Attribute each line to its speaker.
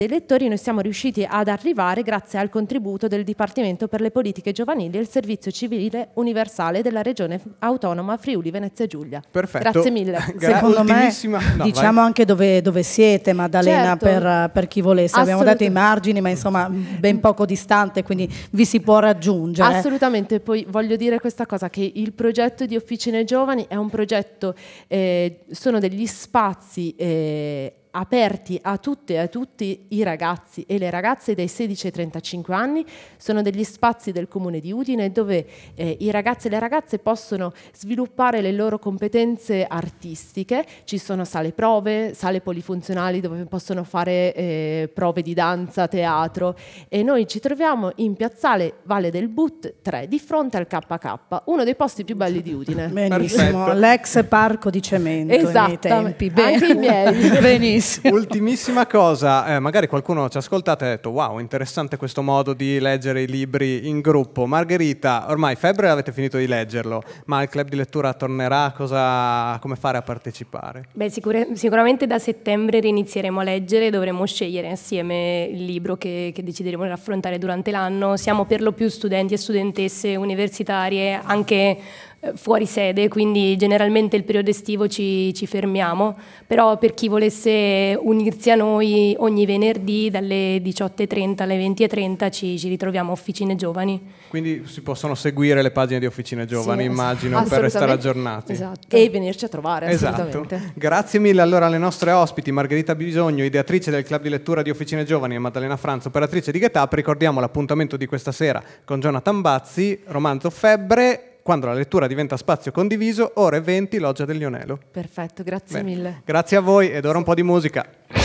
Speaker 1: dei lettori noi siamo riusciti ad arrivare grazie al contributo del Dipartimento per le politiche giovanili e il servizio civile universale della regione autonoma Friuli Venezia Giulia.
Speaker 2: Perfetto.
Speaker 1: Grazie mille.
Speaker 3: Secondo me diciamo anche dove siete, Maddalena,
Speaker 1: Certo.
Speaker 3: per chi volesse. Abbiamo dato i margini, ma insomma ben poco distante, quindi vi si può raggiungere.
Speaker 1: Assolutamente. Poi voglio dire questa cosa, che il progetto di Officine Giovani è un progetto, sono degli spazi aperti a tutte e a tutti i ragazzi e le ragazze dai 16 ai 35 anni, sono degli spazi del Comune di Udine dove i ragazzi e le ragazze possono sviluppare le loro competenze artistiche, ci sono sale prove, sale polifunzionali dove possono fare prove di danza, teatro, e noi ci troviamo in piazzale Valle del But 3 di fronte al KK, uno dei posti più belli di Udine.
Speaker 3: Benissimo,
Speaker 2: Perfetto.
Speaker 3: l'ex parco di cemento nei tempi. Bene.
Speaker 1: Anche i miei.
Speaker 3: Benissimo.
Speaker 2: Ultimissima cosa, magari qualcuno ci ascoltate e ha detto wow, interessante questo modo di leggere i libri in gruppo. Margherita, ormai Febbre avete finito di leggerlo, ma il club di lettura tornerà, come fare a partecipare?
Speaker 4: Beh, sicuramente da settembre rinizieremo a leggere, dovremo scegliere assieme il libro che decideremo di affrontare durante l'anno. Siamo per lo più studenti e studentesse universitarie, anche fuori sede, quindi generalmente il periodo estivo ci fermiamo, però per chi volesse unirsi a noi ogni venerdì dalle 18:30 alle 20:30 ci ritroviamo a Officine Giovani.
Speaker 2: Quindi si possono seguire le pagine di Officine Giovani,
Speaker 4: Sì,
Speaker 2: immagino, per restare aggiornati.
Speaker 4: Esatto.
Speaker 1: E venirci a trovare,
Speaker 2: Esatto.
Speaker 1: assolutamente.
Speaker 2: Grazie mille allora alle nostre ospiti, Margherita Bisogno, ideatrice del club di lettura di Officine Giovani, e Maddalena Franzo, operatrice di Get Up. Ricordiamo l'appuntamento di questa sera con Jonathan Bazzi, romanzo Febbre, quando la lettura diventa spazio condiviso, ore 20, Loggia del Lionello.
Speaker 1: Perfetto, grazie mille.
Speaker 2: Grazie a voi ed ora un po' di musica.